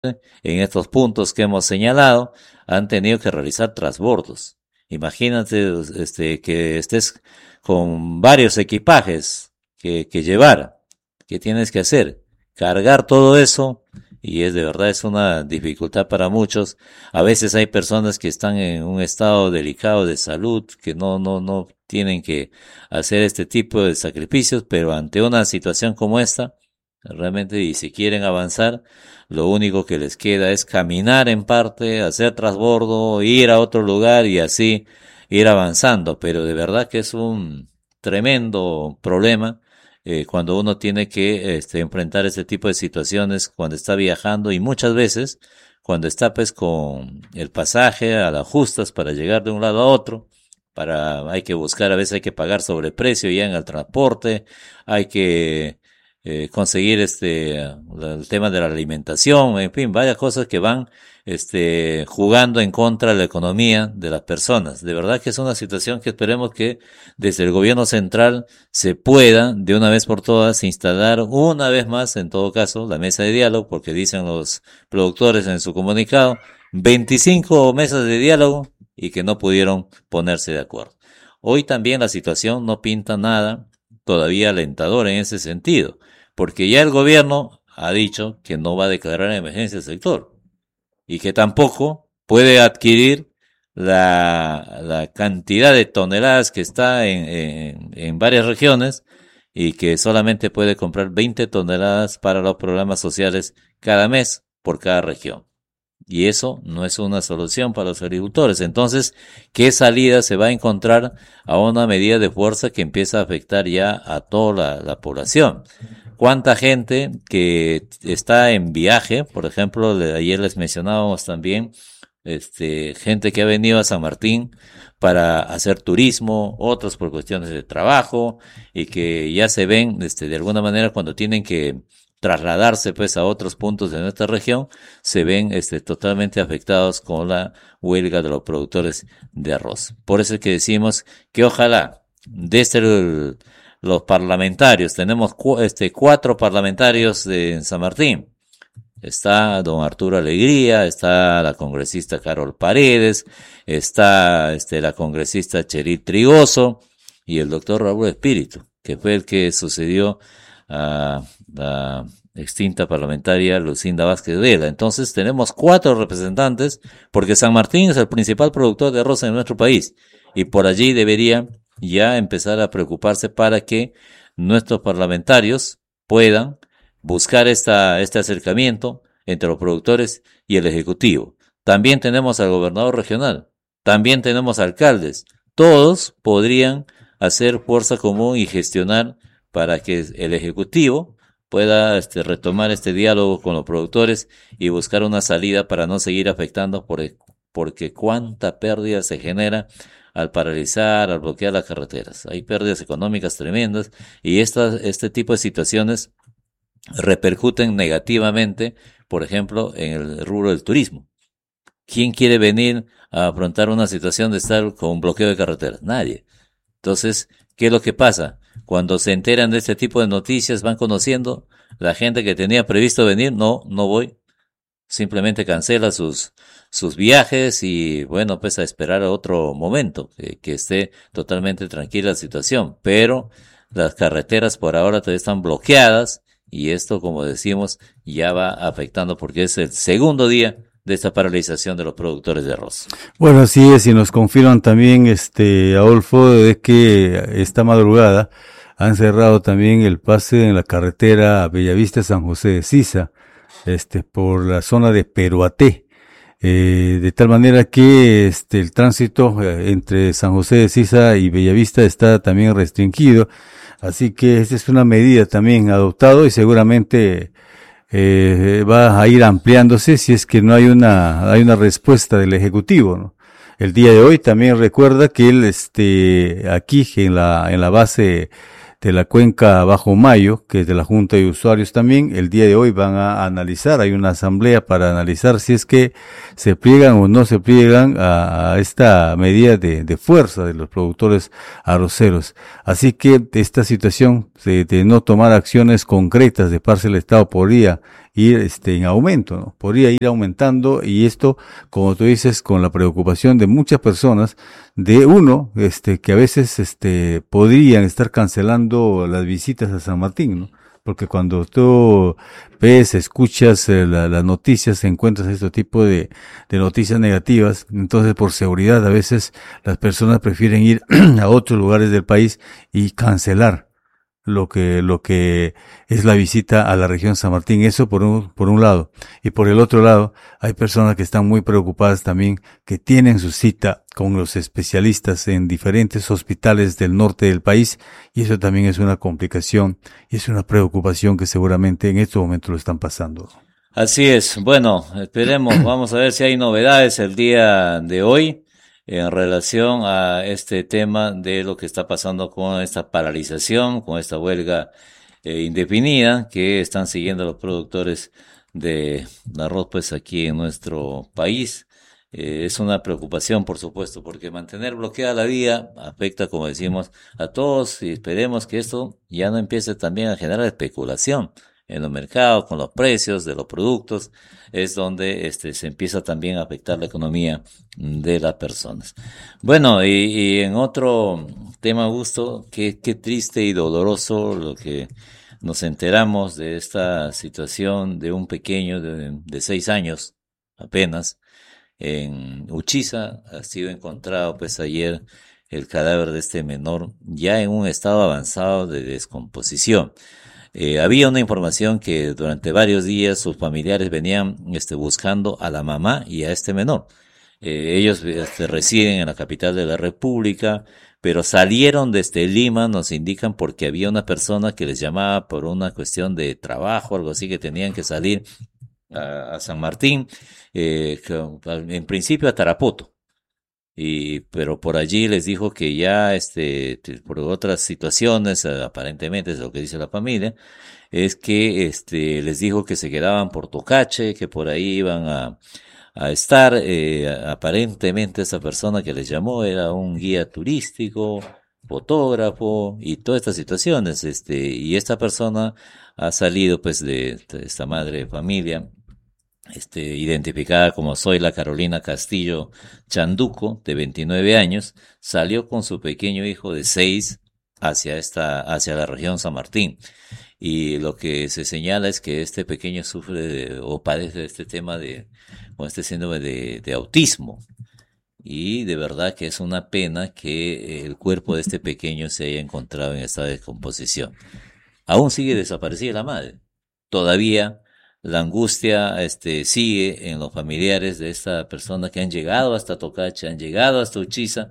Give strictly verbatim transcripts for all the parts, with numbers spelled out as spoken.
en estos puntos que hemos señalado, han tenido que realizar transbordos. Imagínate, este, que estés con varios equipajes que, que llevar. ¿Qué tienes que hacer? Cargar todo eso, y es de verdad es una dificultad para muchos. A veces hay personas que están en un estado delicado de salud, que no, no, no tienen que hacer este tipo de sacrificios, pero ante una situación como esta, realmente, y si quieren avanzar, lo único que les queda es caminar en parte, hacer transbordo, ir a otro lugar y así ir avanzando. Pero de verdad que es un tremendo problema eh, cuando uno tiene que este, enfrentar este tipo de situaciones cuando está viajando, y muchas veces cuando está pues con el pasaje a las justas para llegar de un lado a otro. Para, hay que buscar, a veces hay que pagar sobreprecio ya en el transporte, hay que eh, conseguir este el tema de la alimentación, en fin, varias cosas que van este jugando en contra de la economía de las personas. De verdad que es una situación que esperemos que desde el gobierno central se pueda de una vez por todas instalar una vez más, en todo caso, la mesa de diálogo, porque dicen los productores en su comunicado, veinticinco mesas de diálogo y que no pudieron ponerse de acuerdo. Hoy también la situación no pinta nada todavía alentador en ese sentido, porque ya el gobierno ha dicho que no va a declarar emergencia el sector y que tampoco puede adquirir la, la cantidad de toneladas que está en, en, en varias regiones, y que solamente puede comprar veinte toneladas para los programas sociales cada mes por cada región. Y eso no es una solución para los agricultores. Entonces, ¿qué salida se va a encontrar a una medida de fuerza que empieza a afectar ya a toda la, la población? ¿Cuánta gente que está en viaje? Por ejemplo, ayer les mencionábamos también, este, gente que ha venido a San Martín para hacer turismo, otros por cuestiones de trabajo, y que ya se ven, este, de alguna manera cuando tienen que trasladarse pues a otros puntos de nuestra región, se ven este totalmente afectados con la huelga de los productores de arroz. Por eso es que decimos que ojalá desde el, los parlamentarios, tenemos cu este cuatro parlamentarios de en San Martín. Está don Arturo Alegría, está la congresista Carol Paredes, está este la congresista Cheryl Trigoso y el doctor Raúl Espíritu, que fue el que sucedió a la extinta parlamentaria Lucinda Vázquez Vela. Entonces tenemos cuatro representantes, porque San Martín es el principal productor de arroz en nuestro país, y por allí debería ya empezar a preocuparse para que nuestros parlamentarios puedan buscar esta, este acercamiento entre los productores y el Ejecutivo. También tenemos al gobernador regional, también tenemos alcaldes, todos podrían hacer fuerza común y gestionar para que el Ejecutivo pueda este, retomar este diálogo con los productores y buscar una salida para no seguir afectando, por, porque cuánta pérdida se genera al paralizar, al bloquear las carreteras. Hay pérdidas económicas tremendas, y esta, este tipo de situaciones repercuten negativamente, por ejemplo, en el rubro del turismo. ¿Quién quiere venir a afrontar una situación de estar con un bloqueo de carreteras? Nadie. Entonces, ¿qué es lo que pasa? Cuando se enteran de este tipo de noticias, van conociendo, la gente que tenía previsto venir, no, no voy, simplemente cancela sus, sus viajes, y bueno, pues a esperar a otro momento, que, que esté totalmente tranquila la situación. Pero las carreteras por ahora todavía están bloqueadas, y esto, como decimos, ya va afectando, porque es el segundo día de esta paralización de los productores de arroz. Bueno, así es, y nos confirman también, este, Adolfo, de que esta madrugada han cerrado también el pase en la carretera Bellavista-San José de Sisa, este, por la zona de Peruaté, eh, de tal manera que, este, el tránsito eh, entre San José de Sisa y Bellavista está también restringido, así que esta es una medida también adoptada, y seguramente Eh, va a ir ampliándose si es que no hay una hay una respuesta del Ejecutivo, ¿no? El día de hoy también recuerda que él, este, aquí en la en la base de la cuenca Bajo Mayo, que es de la Junta de Usuarios también, el día de hoy van a analizar, hay una asamblea para analizar si es que se pliegan o no se pliegan a, a esta medida de, de fuerza de los productores arroceros. Así que esta situación de, de no tomar acciones concretas de parte del Estado podría ir este, en aumento, ¿no? Podría ir aumentando y esto, como tú dices, con la preocupación de muchas personas, de uno, este, que a veces este, podrían estar cancelando las visitas a San Martín, ¿no? Porque cuando tú ves, escuchas eh, la, las noticias, encuentras este tipo de, de noticias negativas, entonces por seguridad a veces las personas prefieren ir a otros lugares del país y cancelar lo que lo que es la visita a la región San Martín. Eso por un por un lado. Y por el otro lado, hay personas que están muy preocupadas también, que tienen su cita con los especialistas en diferentes hospitales del norte del país, y eso también es una complicación y es una preocupación que seguramente en estos momentos lo están pasando. Así es. Bueno, esperemos, vamos a ver si hay novedades el día de hoy en relación a este tema de lo que está pasando con esta paralización, con esta huelga eh, indefinida que están siguiendo los productores de arroz pues aquí en nuestro país. Eh, es una preocupación, por supuesto, porque mantener bloqueada la vía afecta, como decimos, a todos, y esperemos que esto ya no empiece también a generar especulación en los mercados, con los precios de los productos, es donde este se empieza también a afectar la economía de las personas. Bueno, y, y en otro tema, Augusto, qué, qué triste y doloroso lo que nos enteramos de esta situación de un pequeño de, de seis años apenas en Uchiza. Ha sido encontrado pues ayer el cadáver de este menor ya en un estado avanzado de descomposición. Eh, había una información que durante varios días sus familiares venían este, buscando a la mamá y a este menor. Eh, ellos este, residen en la capital de la República, pero salieron desde Lima, nos indican, porque había una persona que les llamaba por una cuestión de trabajo, algo así, que tenían que salir a, a San Martín, eh, que, en principio a Tarapoto. Y pero por allí les dijo que ya este por otras situaciones, aparentemente es lo que dice la familia, es que este les dijo que se quedaban por Tocache, que por ahí iban a a estar. Eh, aparentemente esa persona que les llamó era un guía turístico, fotógrafo y todas estas situaciones, este y esta persona ha salido pues de, de esta madre de familia, este, identificada como Zoila Carolina Castillo Chanduco, de veintinueve años, salió con su pequeño hijo de seis hacia esta, hacia la región San Martín. Y lo que se señala es que este pequeño sufre de, o padece de este tema de, con este síndrome de, de autismo. Y de verdad que es una pena que el cuerpo de este pequeño se haya encontrado en esta descomposición. Aún sigue desaparecida la madre. Todavía la angustia este, sigue en los familiares de esta persona que han llegado hasta Tocache, han llegado hasta Uchiza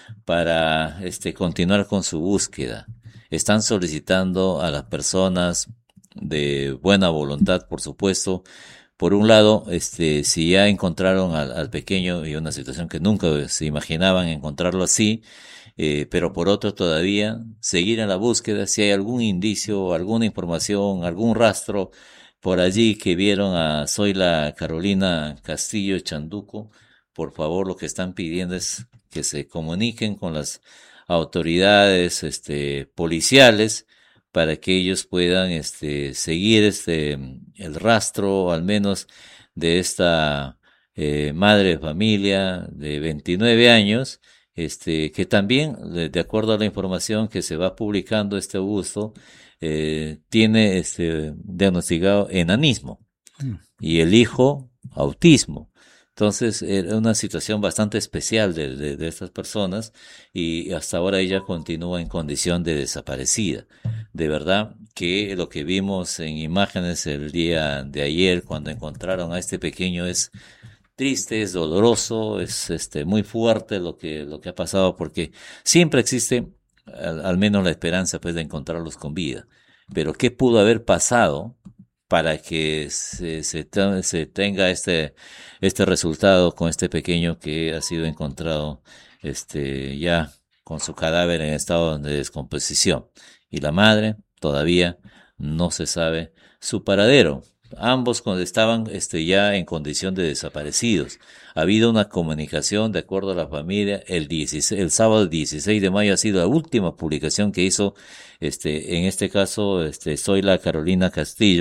para este, continuar con su búsqueda. Están solicitando a las personas de buena voluntad, por supuesto. Por un lado, este, si ya encontraron al, al pequeño, y una situación que nunca se imaginaban encontrarlo así, eh, pero por otro todavía seguir en la búsqueda, si hay algún indicio, alguna información, algún rastro por allí que vieron a Zoila Carolina Castillo Chanduco, por favor lo que están pidiendo es que se comuniquen con las autoridades este, policiales para que ellos puedan este, seguir este, el rastro, al menos, de esta eh, madre de familia de veintinueve años, este, que también, de, de acuerdo a la información que se va publicando este Augusto, eh, tiene este, diagnosticado enanismo y el hijo autismo. Entonces era una situación bastante especial de, de, de estas personas, y hasta ahora ella continúa en condición de desaparecida. De verdad que lo que vimos en imágenes el día de ayer cuando encontraron a este pequeño es triste, es doloroso, es este muy fuerte lo que lo que ha pasado, porque siempre existe al, al menos la esperanza pues de encontrarlos con vida. Pero ¿qué pudo haber pasado para que se, se, se tenga este, este resultado con este pequeño que ha sido encontrado este, ya con su cadáver en estado de descomposición? Y la madre todavía no se sabe su paradero. Ambos estaban este, ya en condición de desaparecidos. Ha habido una comunicación, de acuerdo a la familia, el, dieciséis, el sábado dieciséis de mayo ha sido la última publicación que hizo, este, en este caso, este, Zoila Carolina Castillo,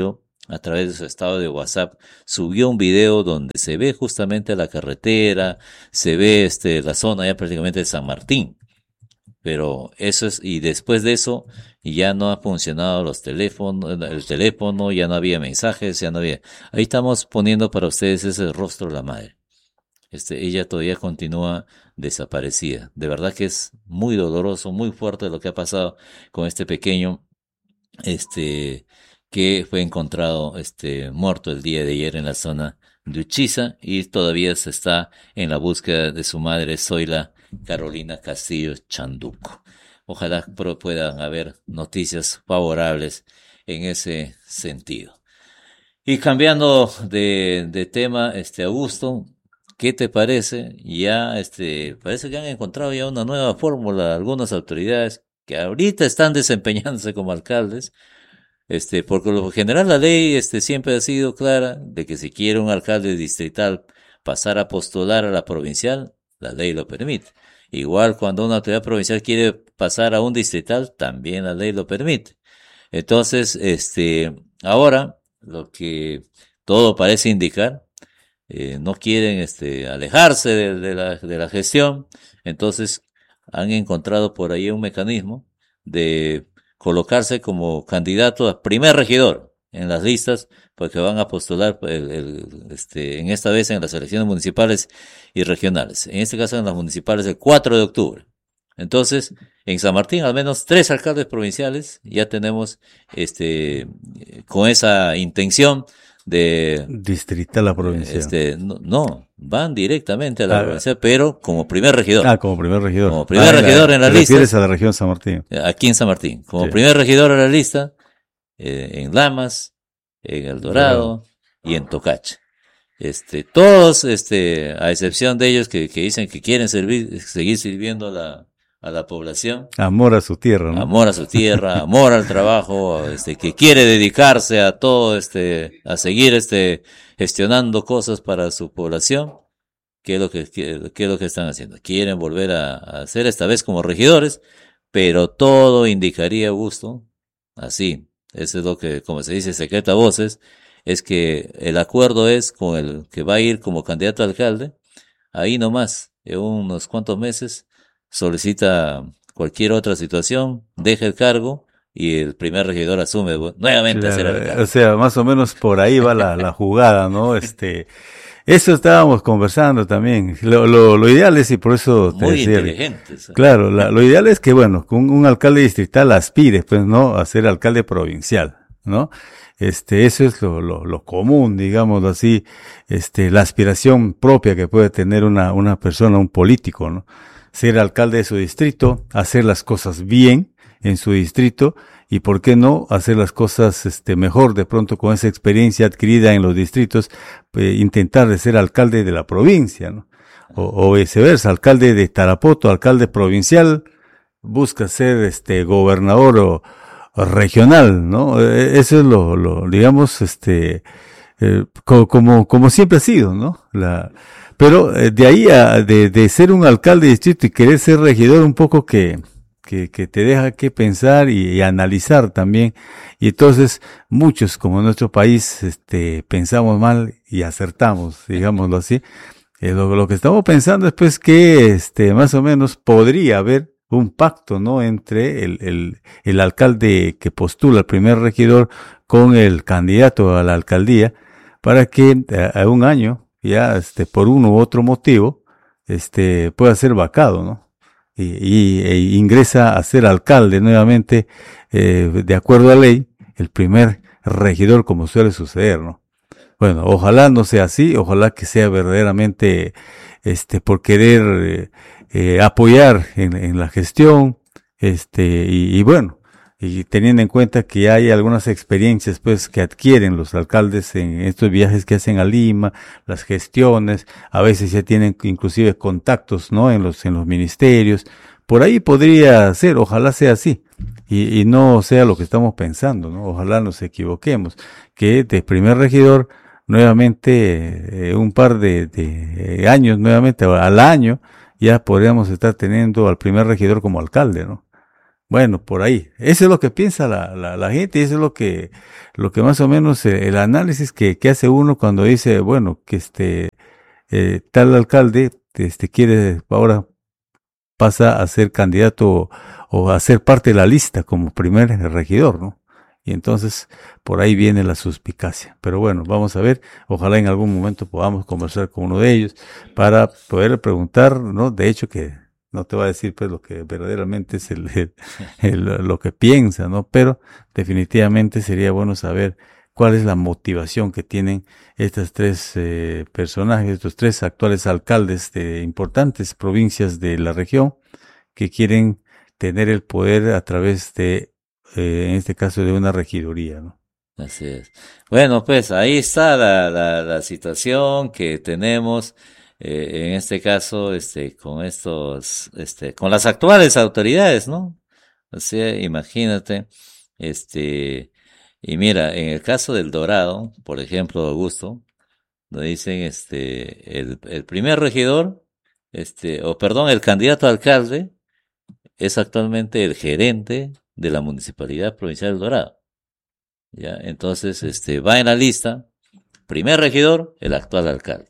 a través de su estado de WhatsApp, subió un video donde se ve justamente la carretera, se ve este, la zona ya prácticamente de San Martín. Pero eso es, y después de eso ya no ha funcionado los teléfonos, el teléfono, ya no había mensajes, ya no había. Ahí estamos poniendo para ustedes ese rostro de la madre. Este, ella todavía continúa desaparecida. De verdad que es muy doloroso, muy fuerte lo que ha pasado con este pequeño, este, que fue encontrado, este, muerto el día de ayer en la zona de Uchiza y todavía se está en la búsqueda de su madre, Zoila Carolina Castillo Chanduco. Ojalá puedan haber noticias favorables en ese sentido. Y cambiando de, de tema, este, Augusto, ¿qué te parece? Ya, este, parece que han encontrado ya una nueva fórmula algunas autoridades que ahorita están desempeñándose como alcaldes, este, porque por lo general la ley, este, siempre ha sido clara de que si quiere un alcalde distrital pasar a postular a la provincial, la ley lo permite. Igual cuando una autoridad provincial quiere pasar a un distrital, también la ley lo permite. Entonces, este, ahora, lo que todo parece indicar, eh, no quieren, este, alejarse de, de la, de la gestión, entonces han encontrado por ahí un mecanismo de colocarse como candidato a primer regidor en las listas, porque van a postular el, el, este, en esta vez en las elecciones municipales y regionales. En este caso en las municipales el cuatro de octubre. Entonces, en San Martín al menos tres alcaldes provinciales ya tenemos, este, con esa intención de distrital la provincia. Este, no, no, van directamente a la ah, provincia, pero como primer regidor. Ah, como primer regidor. Como primer ah, regidor la, en la lista. ¿Te refieres a la región San Martín? Aquí en San Martín. Como sí. primer regidor en la lista, eh, en Lamas, en El Dorado claro. y en Tocache. Este, todos, este, a excepción de ellos que, que dicen que quieren servir, seguir sirviendo a la, a la población. Amor a su tierra, ¿no? Amor a su tierra, amor al trabajo, este, que quiere dedicarse a todo, este, a seguir, este, gestionando cosas para su población. ¿Qué es lo que, qué, qué es lo que están haciendo? Quieren volver a, a hacer esta vez como regidores, pero todo indicaría, Augusto, así. Eso es lo que, como se dice, secreta a voces, es que el acuerdo es con el que va a ir como candidato a alcalde, ahí nomás, en unos cuantos meses, solicita cualquier otra situación, deja el cargo y el primer regidor asume nuevamente claro, hacer el cargo. O sea, más o menos por ahí va la, la jugada, ¿no? Este, eso estábamos conversando también. Lo, lo, lo ideal es, y por eso te Muy decía, inteligentes. Claro, la, lo ideal es que, bueno, un, un alcalde distrital aspire, pues, ¿no? A ser alcalde provincial, ¿no? Este, eso es lo, lo, lo común, digámoslo así, este, la aspiración propia que puede tener una, una persona, un político, ¿no? Ser alcalde de su distrito, hacer las cosas bien en su distrito y, ¿por qué no?, hacer las cosas este, mejor de pronto con esa experiencia adquirida en los distritos, eh, intentar de ser alcalde de la provincia, ¿no? O, o viceversa, alcalde de Tarapoto, alcalde provincial, busca ser este gobernador o, o regional, ¿no? Eso es lo, lo digamos, este, eh, como, como, como siempre ha sido, ¿no? La, pero eh, de ahí a, de, de ser un alcalde de distrito y querer ser regidor un poco que, que, que te deja que pensar y, y analizar también. Y entonces muchos, como en nuestro país, este, pensamos mal y acertamos, digámoslo así. Eh, lo, lo que estamos pensando es pues que, este, más o menos podría haber un pacto, ¿no? Entre el, el, el alcalde que postula al primer regidor con el candidato a la alcaldía para que a, a un año, ya, este, por uno u otro motivo, este, pueda ser vacado, ¿no? Y, y e ingresa a ser alcalde nuevamente, eh, de acuerdo a ley, el primer regidor, como suele suceder, ¿no? Bueno, ojalá no sea así, ojalá que sea verdaderamente, este, por querer eh, eh, apoyar en, en la gestión, este, y, y bueno, y teniendo en cuenta que hay algunas experiencias pues que adquieren los alcaldes en estos viajes que hacen a Lima, las gestiones, a veces ya tienen inclusive contactos, ¿no? En los, en los ministerios, por ahí podría ser, ojalá sea así, y, y no sea lo que estamos pensando, ¿no? Ojalá nos equivoquemos, que de primer regidor, nuevamente, eh, un par de, de años, nuevamente al año, ya podríamos estar teniendo al primer regidor como alcalde, ¿no? Bueno, por ahí. Eso es lo que piensa la, la, la gente, y eso es lo que, lo que más o menos eh, el análisis que, que hace uno cuando dice, bueno, que este, eh, tal alcalde, este, quiere, ahora pasa a ser candidato o a ser parte de la lista como primer regidor, ¿no? Y entonces por ahí viene la suspicacia. Pero bueno, vamos a ver, ojalá en algún momento podamos conversar con uno de ellos para poder preguntar, ¿no? De hecho que no te va a decir pues lo que verdaderamente es el, el, el, lo que piensa, ¿no? Pero definitivamente sería bueno saber cuál es la motivación que tienen estos tres eh, personajes, estos tres actuales alcaldes de importantes provincias de la región que quieren tener el poder a través de, eh, en este caso, de una regiduría, ¿no? Así es. Bueno, pues ahí está la, la, la situación que tenemos, eh, en este caso, este, con estos, este, con las actuales autoridades, ¿no? O sea, imagínate, este, y mira, en el caso del Dorado, por ejemplo, Augusto, nos dicen, este, el, el primer regidor, este, o perdón, el candidato a alcalde es actualmente el gerente de la Municipalidad Provincial del Dorado. Ya, entonces, este, va en la lista, primer regidor, el actual alcalde.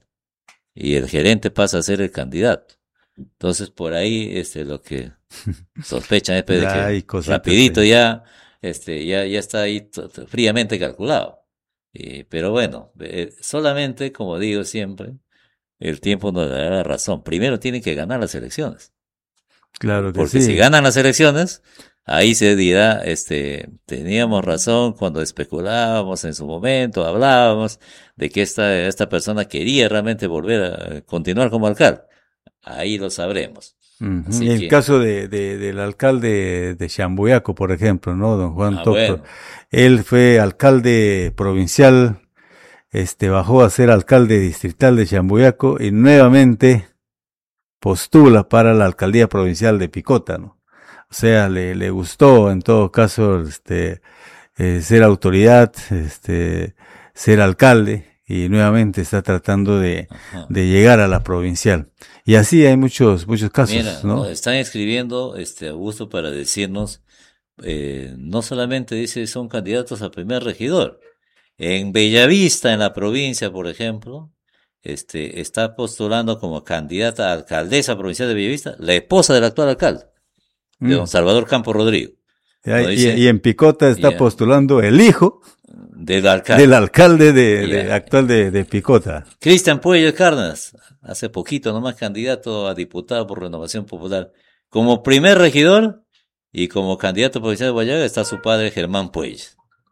Y el gerente pasa a ser el candidato. Entonces, por ahí, este, lo que sospechan es de que rapidito sí. ya, este, ya, ya está ahí t- t- fríamente calculado. Y, pero bueno, eh, solamente, como digo siempre, el tiempo nos dará la razón. Primero tienen que ganar las elecciones. Claro que Porque sí. si ganan las elecciones, ahí se dirá, este, teníamos razón cuando especulábamos en su momento, hablábamos de que esta, esta persona quería realmente volver a continuar como alcalde. Ahí lo sabremos. Uh-huh. Así y el que, caso de, de, del alcalde de Chambuyaco, por ejemplo, ¿no? Don Juan ah, Tocto. bueno. Él fue alcalde provincial, este, bajó a ser alcalde distrital de Chambuyaco y nuevamente postula para la alcaldía provincial de Picota, ¿no? O sea, le, le gustó en todo caso, este, eh, ser autoridad, este, ser alcalde, y nuevamente está tratando de, de llegar a la provincial. Y así hay muchos, muchos casos, Mira, ¿no? nos están escribiendo, este, Augusto, para decirnos, eh, no solamente dice son candidatos a primer regidor. En Bellavista, en la provincia, por ejemplo, este, está postulando como candidata a alcaldesa provincial de Bellavista, la esposa del actual alcalde, de don Salvador Campos Rodrigo. Y, dice, y, y en Picota está yeah. postulando el hijo del alcalde, del alcalde de, yeah. de actual de, de Picota. Cristian Puello Cárdenas, hace poquito nomás candidato a diputado por Renovación Popular. Como primer regidor y como candidato provincial de Guayaga está su padre Germán Puello.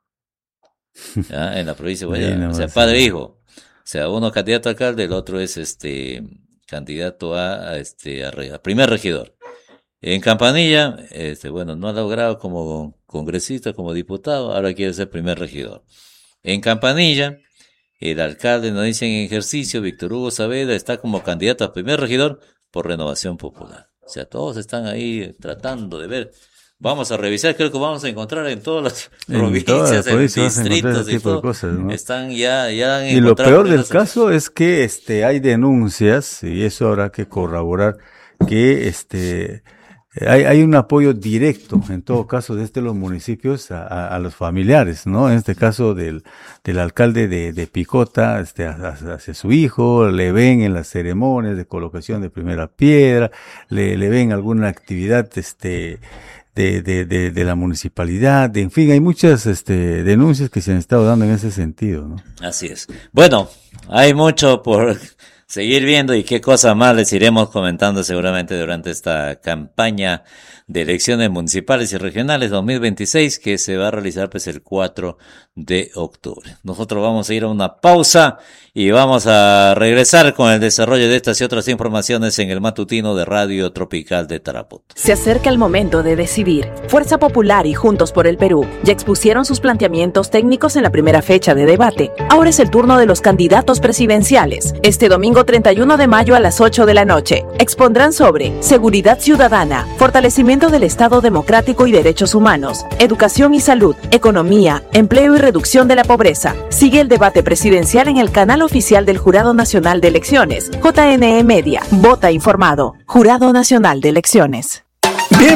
¿Ya? En la provincia de Guayaga. O sea, padre e hijo. O sea, uno candidato a alcalde, el otro es este candidato a, a este a, a primer regidor. En Campanilla, este, bueno, no ha logrado como congresista, como diputado, ahora quiere ser primer regidor. En Campanilla, el alcalde, nos dicen en ejercicio, Víctor Hugo Saavedra, está como candidato a primer regidor por Renovación Popular. O sea, todos están ahí tratando de ver. Vamos a revisar, creo que vamos a encontrar en todas las en provincias, en distritos y todo, cosas, ¿no? Están ya, ya han y lo peor del caso es que este hay denuncias, y eso habrá que corroborar, que este hay, hay un apoyo directo, en todo caso, desde los municipios a, a, a los familiares, ¿no? En este caso del, del alcalde de, de Picota, este, hacia, hacia su hijo, le ven en las ceremonias de colocación de primera piedra, le, le ven alguna actividad, este, de, de, de, de la municipalidad, de, en fin, hay muchas, este, denuncias que se han estado dando en ese sentido, ¿no? Así es. Bueno, hay mucho por seguir viendo y qué cosas más les iremos comentando seguramente durante esta campaña de elecciones municipales y regionales dos mil veintiséis que se va a realizar pues el cuatro de octubre. Nosotros vamos a ir a una pausa y vamos a regresar con el desarrollo de estas y otras informaciones en el matutino de Radio Tropical de Tarapoto. Se acerca el momento de decidir. Fuerza Popular y Juntos por el Perú ya expusieron sus planteamientos técnicos en la primera fecha de debate. Ahora es el turno de los candidatos presidenciales. Este domingo treinta y uno de mayo a las ocho de la noche expondrán sobre seguridad ciudadana, fortalecimiento del Estado democrático y derechos humanos, educación y salud, economía, empleo y reducción de la pobreza. Sigue el debate presidencial en el canal oficial del Jurado Nacional de Elecciones, J N E Media. Vota informado. Jurado Nacional de Elecciones.